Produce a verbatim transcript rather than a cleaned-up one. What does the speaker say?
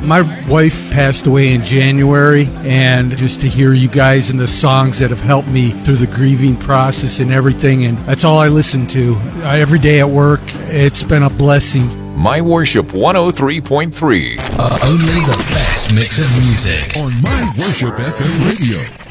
My wife passed away in January, and just to hear you guys and the songs that have helped me through the grieving process and everything, and that's all I listen to. I, every day at work, it's been a blessing. My Worship one oh three point three. Uh, only the best mix of music on My Worship F M Radio.